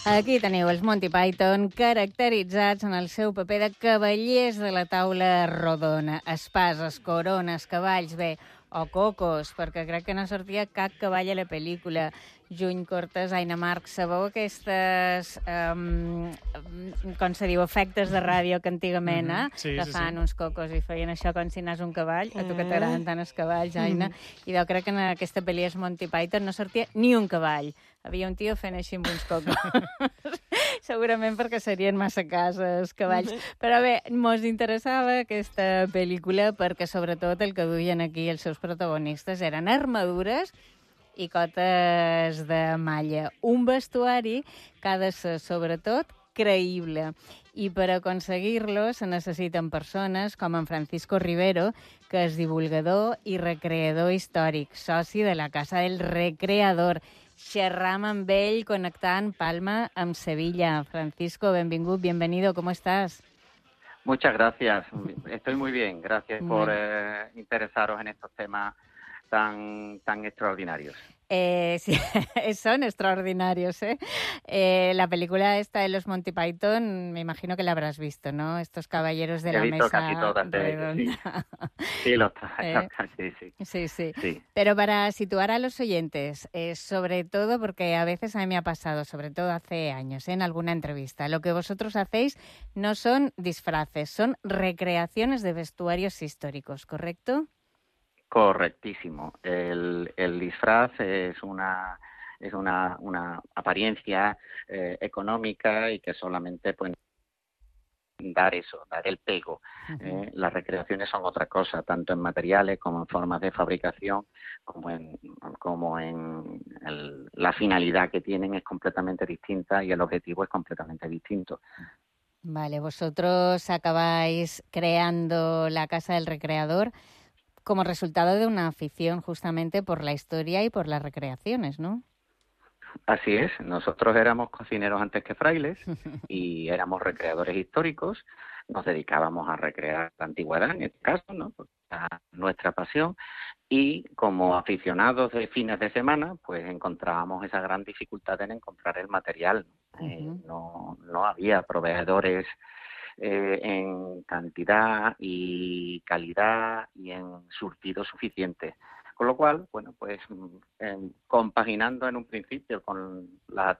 Aquí teniu els Monty Python caracteritzats en el seu paper de cavallers de la taula rodona. Espases, corones, cavalls, bé, o cocos, perquè crec que no sortia cap cavall a la pel·lícula. Juny Cortes, Aina Marc, sabeu aquestes, com se diu, efectes de ràdio que antigament, Sí, que sí, fan sí. uns cocos i feien això com si anés un cavall, a tu que t'agraden tant els cavalls, Aina, i jo crec que en aquesta pel·li els Monty Python no sortia ni un cavall. Havia un tio fent així amb uns cocos. Segurament perquè serien massa cases, cavalls. Però bé, mos interessava aquesta pel·lícula perquè sobretot el que duien aquí els seus protagonistes eren armadures i cotes de malla. Un vestuari que ha de ser, sobretot, creïble. I per aconseguir-lo se necessiten persones com en Francisco Rivero, que és divulgador i recreador històric, soci de la Casa del Recreador. Xerram amb ell connectant Palma amb Sevilla. Francisco, benvingut, bienvenido, ¿cómo estás? Muchas gracias, estoy muy bien, gracias por interesaros en estos temas tan extraordinarios. Sí, son extraordinarios, ¿eh? La película esta de los Monty Python, me imagino que la habrás visto, ¿no? Estos caballeros de la mesa casi todas, redonda. Sí, Sí. Sí. Pero para situar a los oyentes, sobre todo, porque a veces a mí me ha pasado, sobre todo hace años, en alguna entrevista, lo que vosotros hacéis no son disfraces, son recreaciones de vestuarios históricos, ¿correcto? Correctísimo. El disfraz es una apariencia económica y que solamente puede dar el pego. Las recreaciones son otra cosa, tanto en materiales como en formas de fabricación, como en la finalidad que tienen es completamente distinta y el objetivo es completamente distinto. Vale, vosotros acabáis creando la Casa del Recreador como resultado de una afición justamente por la historia y por las recreaciones, ¿no? Así es, nosotros éramos cocineros antes que frailes y éramos recreadores históricos, nos dedicábamos a recrear la antigüedad, en este caso, ¿no? Porque era nuestra pasión, y como aficionados de fines de semana, pues encontrábamos esa gran dificultad en encontrar el material. No había proveedores en cantidad y calidad y en surtido suficiente. Con lo cual, bueno, pues compaginando en un principio con la